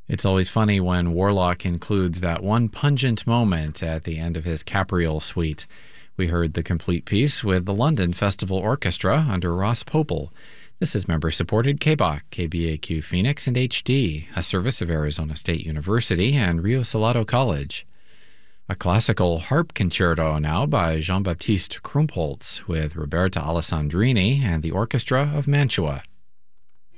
It's always funny when Warlock includes that one pungent moment at the end of his Capriole suite. We heard the complete piece with the London Festival Orchestra under Ross Popel. This is member-supported KBOC, KBAQ Phoenix, and HD, a service of Arizona State University and Rio Salado College. A classical harp concerto now by Jean-Baptiste Krumpholz with Roberta Alessandrini and the Orchestra of Mantua.